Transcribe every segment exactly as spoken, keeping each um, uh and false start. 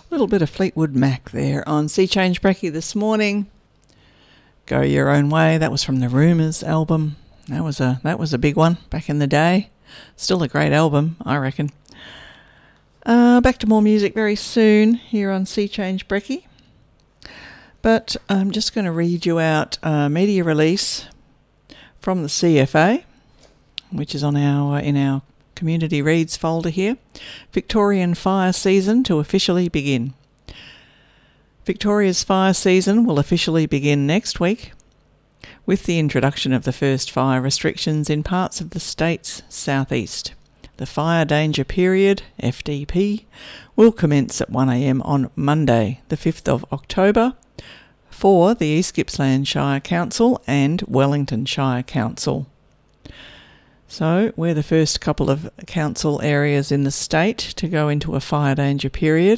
little bit of Fleetwood Mac there on Sea Change Brekkie this morning. Go Your Own Way. That was from the Rumours album. That was a that was a big one back in the day. Still a great album, I reckon. Uh, back to more music very soon here on Sea Change Brekkie. But I'm just going to read you out a media release from the C F A, which is on our in our Community Reads folder here. Victorian fire season to officially begin. Victoria's fire season will officially begin next week with the introduction of the first fire restrictions in parts of the state's southeast. The fire danger period, F D P, will commence at one a m on Monday, the fifth of October, for the East Gippsland Shire Council and Wellington Shire Council. So we're the first couple of council areas in the state to go into a fire danger period.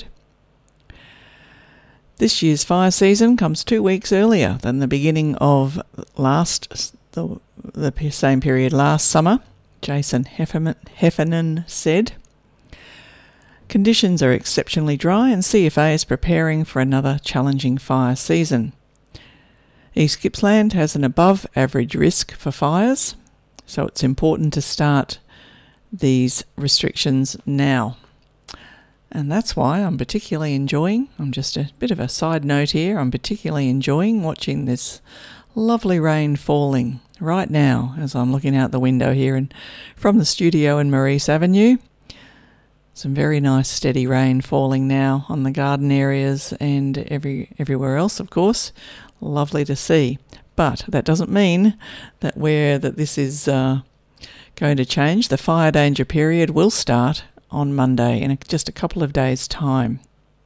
This year's fire season comes two weeks earlier than the beginning of last the, the same period last summer, Jason Heffernan, Heffernan said. Conditions are exceptionally dry and C F A is preparing for another challenging fire season. East Gippsland has an above average risk for fires, so it's important to start these restrictions now. And that's why I'm particularly enjoying, I'm just a bit of a side note here, I'm particularly enjoying watching this lovely rain falling right now as I'm looking out the window here and from the studio in Maurice Avenue. Some very nice steady rain falling now on the garden areas and every everywhere else, of course. Lovely to see. But that doesn't mean that we're that this is uh, going to change. The fire danger period will start on Monday in a, just a couple of days' time.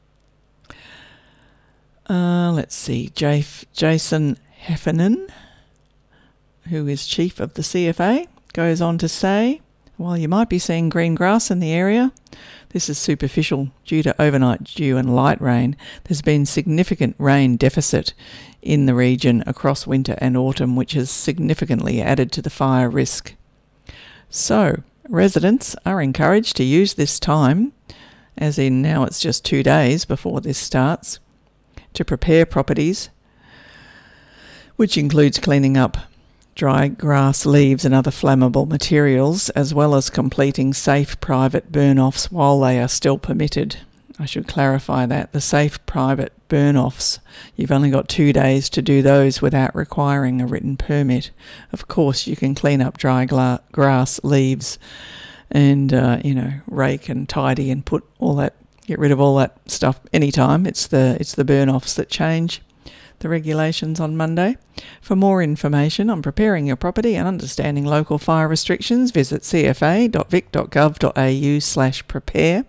Uh, let's see, Jaf- Jason Heffernan, who is chief of the C F A, goes on to say, while you might be seeing green grass in the area, this is superficial due to overnight dew and light rain. There's been significant rain deficit in the region across winter and autumn, which has significantly added to the fire risk. So, residents are encouraged to use this time, as in now it's just two days before this starts, to prepare properties, which includes cleaning up dry grass, leaves and other flammable materials, as well as completing safe private burn-offs while they are still permitted. I should clarify that. The safe private burn-offs, you've only got two days to do those without requiring a written permit. Of course, you can clean up dry gla- grass, leaves and, uh, you know, rake and tidy and put all that, get rid of all that stuff anytime. It's the, it's the burn-offs that change the regulations on Monday. For more information on preparing your property and understanding local fire restrictions, visit c f a dot vic dot gov dot a u slash prepare.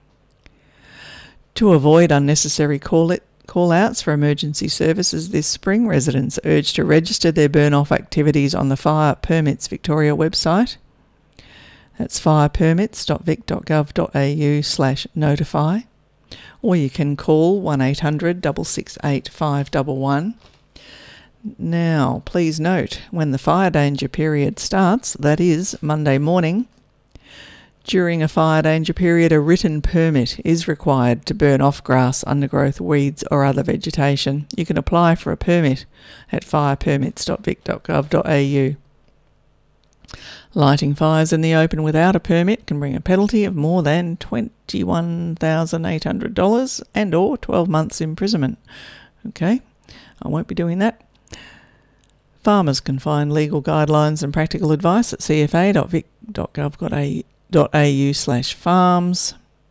To avoid unnecessary call it, call-outs for emergency services this spring, residents are urged to register their burn-off activities on the Fire Permits Victoria website. That's firepermits dot vic dot gov dot a u slash notify. Or you can call one eight hundred six six eight five one one. Now, please note, when the fire danger period starts, that is Monday morning, during a fire danger period, a written permit is required to burn off grass, undergrowth, weeds or other vegetation. You can apply for a permit at firepermits dot vic dot gov dot a u. Lighting fires in the open without a permit can bring a penalty of more than twenty-one thousand eight hundred dollars and or twelve months imprisonment. Okay, I won't be doing that. Farmers can find legal guidelines and practical advice at c f a dot vic dot gov dot a u slash farms.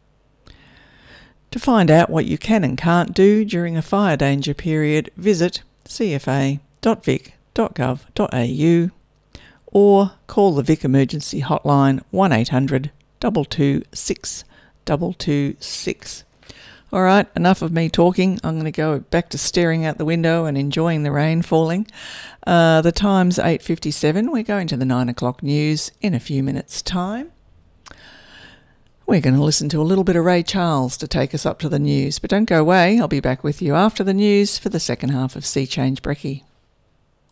To find out what you can and can't do during a fire danger period, visit c f a dot vic dot gov dot a u or call the Vic Emergency Hotline one eight hundred two two six two two six. All right, enough of me talking. I'm going to go back to staring out the window and enjoying the rain falling. Uh, the time's eight fifty-seven. We're going to the nine o'clock news in a few minutes' time. We're going to listen to a little bit of Ray Charles to take us up to the news. But don't go away. I'll be back with you after the news for the second half of Sea Change Brekkie.